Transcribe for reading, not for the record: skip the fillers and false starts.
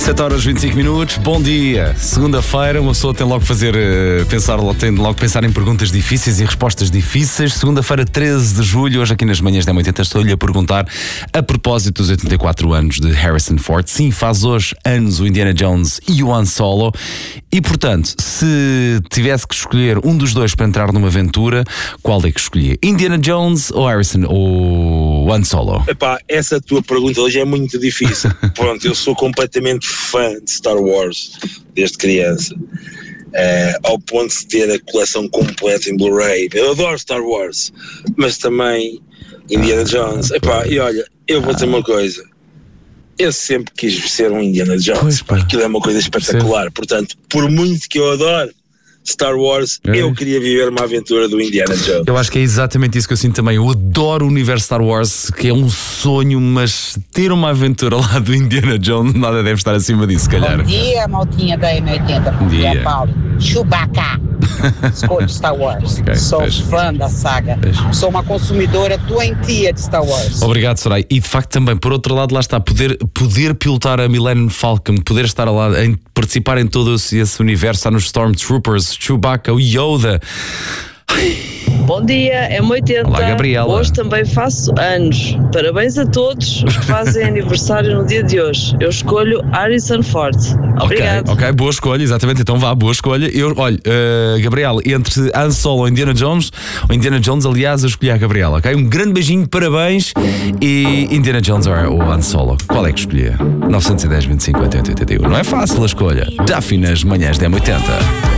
7h25. Bom dia. Segunda-feira, uma pessoa tem logo que tem logo que pensar em perguntas difíceis e respostas difíceis. Segunda-feira, 13 de julho, hoje aqui nas manhãs da 80, estou-lhe a perguntar a propósito dos 84 anos de Harrison Ford. Sim, faz hoje anos o Indiana Jones e o Han Solo. E, portanto, se tivesse que escolher um dos dois para entrar numa aventura, qual é que escolhia? Indiana Jones ou Harrison ou Han Solo? Epá, essa tua pergunta hoje é muito difícil. Pronto, eu sou completamente fã de Star Wars desde criança, ao ponto de ter a coleção completa em Blu-ray. Eu adoro Star Wars, mas também Indiana Jones. Epá, e olha, eu vou dizer uma coisa. Eu sempre quis ser um Indiana Jones, aquilo é uma coisa espetacular. Portanto, por muito que eu adoro Star Wars, eu queria viver uma aventura do Indiana Jones. Eu acho que é exatamente isso que eu sinto também. Eu adoro o universo Star Wars, que é um sonho, mas ter uma aventura lá do Indiana Jones, nada deve estar acima disso, se calhar. Bom dia, maltinha da M80. Bom dia, Paulo. Chewbacca. Escolho Star Wars. Sou fã da saga. Sou uma consumidora doentia de Star Wars. Obrigado, Soraya. E de facto também, por outro lado, lá está, poder pilotar a Millennium Falcon, poder estar lá, participar em todo esse universo, estar nos Stormtroopers, Chewbacca, o Yoda. Bom dia, M80. Olá, Gabriela. Hoje também faço anos. Parabéns a todos os que fazem aniversário no dia de hoje. Eu escolho Harrison Ford. Obrigado. Ok, boa escolha, exatamente. Então vá, boa escolha. Olha, Gabriela, entre Han Solo ou Indiana Jones, aliás, eu escolhi a Gabriela, ok? Um grande beijinho, parabéns. E Indiana Jones ou Han Solo, qual é que escolhia? 910 25 80 81. Não é fácil a escolha. Duffy nas manhãs da M80.